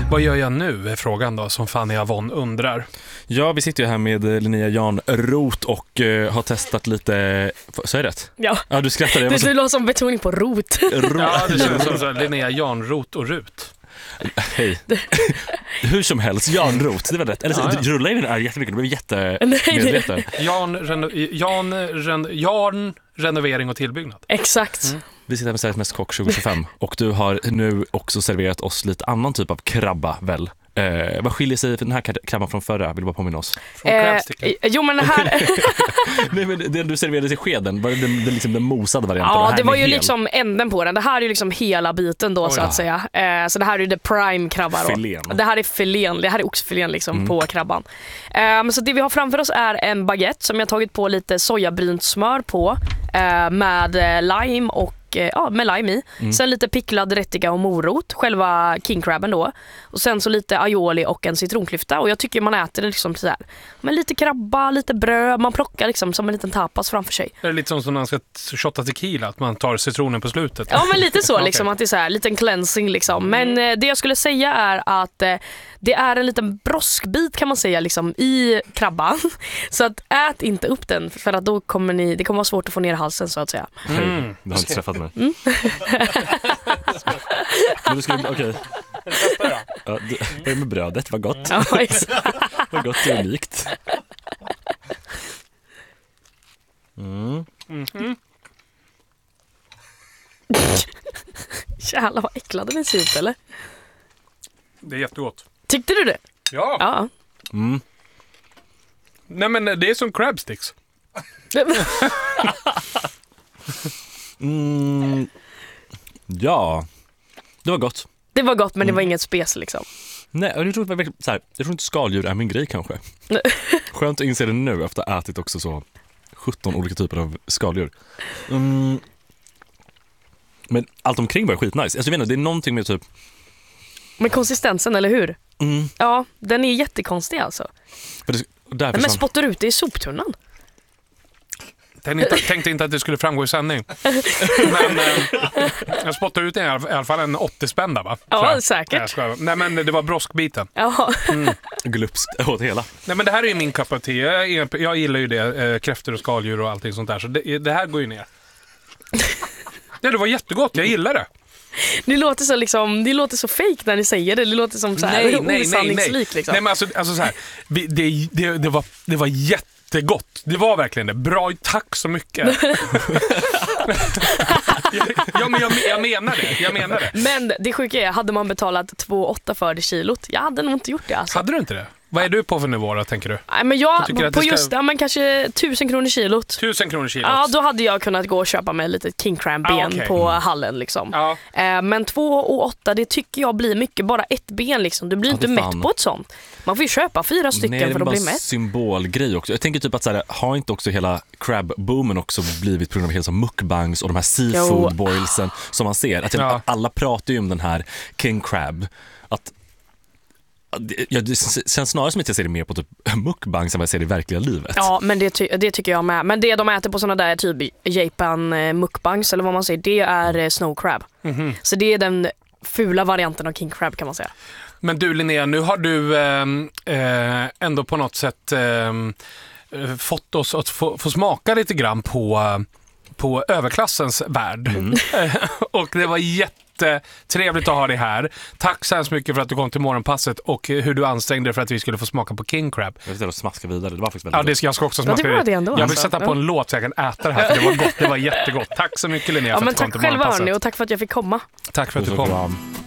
Vad gör jag nu är frågan då, som Fanny Avon undrar. Ja, vi sitter ju här med Linnea Jarnroth och har testat lite... Så är det rätt? Ja. Ja, du skrattar. Det skulle låta som betoning på rot. Ja, det känns som så här, Linnea Jarnroth och Rut. Hej. Hur som helst, Jarnroth, det var rätt. Eller så, rulla in den här jättemycket, det blev jättemedveten. Jarn, renovering och tillbyggnad. Exakt. Vi sitter med Sveriges mest kock 2025 och du har nu också serverat oss lite annan typ av krabba, väl? Vad skiljer sig den här krabban från förra? Vill du bara påminna oss? Jo, men det här... Nej, men det du serverade i skeden, var det liksom den mosade varianten? Ja, det var ju liksom änden på den. Det här är ju liksom hela biten då, så att säga. Så det här är ju the prime krabba då. Filén. Det här är filén, det här är oxfilén liksom på krabban. Så det vi har framför oss är en baguette som jag tagit på lite sojabrynt smör på med lime och med lime i. Sen lite picklad rättika och morot, själva king crabben då. Och sen så lite aioli och en citronklyfta. Och jag tycker man äter det liksom så här. Men lite krabba, lite bröd, man plockar liksom som en liten tapas framför sig. Det är lite som när man ska shotta tequila, att man tar citronen på slutet. Ja, men lite så liksom, att det är så här liten cleansing liksom. Men det jag skulle säga är att det är en liten broskbit kan man säga liksom i krabban. Så att ät inte upp den, för att då kommer det kommer vara svårt att få ner halsen, så att säga. Du har inte träffat mig. Men du ska okej. Ja, det med brödet var gott. Ja, exakt. Vad gott och unikt. Jävlar vad äcklade den ser ut, eller? Det är jättegott. Tyckte du det? Ja. Nej, men det är som crab sticks. Ja, det var gott. Det var gott, men det var inget spes liksom. Nej, jag tror inte skaldjur är min grej kanske. Skönt att inse det nu efter att ha ätit också så 17 olika typer av skaldjur. Men allt omkring var skitnice. Alltså, jag vet inte, det är någonting med typ... Med konsistensen, eller hur? Ja, den är jättekonstig alltså. Men spottar ut det i soptunnan. Tänkte inte att det skulle framgå i sändning. Men jag spottar ut i alla fall en 80 spänn där, va? Ja, säkert. Nej, men det var broskbiten. Ja. Glupskt åt hela. Nej, men det här är ju min cup of tea. Jag gillar ju det. Kräftor och skaldjur och allting sånt där. Så det här går ju ner. Det var jättegott. Jag gillar det. Det låter så fake när ni säger det. Det låter som så här osanningslik liksom. Nej, men alltså så här. Det var jättegott. Det var verkligen det. Bra, tack så mycket. Jag menar det. Men det sjuka är, hade man betalat 2,8 för det kilot, jag hade nog inte gjort det alltså. Hade du inte det? Vad är du på för nivå då, tänker du? Nej, men jag på just det, men kanske 1000 kronor kilot. 1000 kronor kilot? Ja, då hade jag kunnat gå och köpa mig lite king crab ben på hallen liksom. Ja. Men 2,8, det tycker jag blir mycket. Bara ett ben liksom. Du blir inte mätt på ett sånt. Man får ju köpa 4 stycken för att bli mätt. Det är symbolgrej också. Jag tänker typ att så här, har inte också hela crab-boomen också blivit på grund av hela som mukbangs och de här seafood boilsen som man ser. Att alla pratar ju om den här king crab. Det känns snarare som att jag ser det mer på typ mukbangs än vad jag ser det i verkliga livet. Ja, men det tycker jag med. Men det de äter på såna där typ Japan mukbangs eller vad man säger, det är snow crab. Så det är den fula varianten av king crab kan man säga. Men du Linnea, nu har du ändå på något sätt fått oss att få smaka lite grann på överklassens värld. Och det var jättetrevligt att ha dig här. Tack så hemskt mycket för att du kom till morgonpasset och hur du ansträngde dig för att vi skulle få smaka på king crab. Jag vill smaska vidare, det var faktiskt väldigt gott. Jag ska också smaka det ändå, jag vill sätta på en låt så jag kan äta det här, för det var gott, det var jättegott. Tack så mycket Linnea för att du kom till morgonpasset. Tack själva hörni, och tack för att jag fick komma. Tack för att du kom.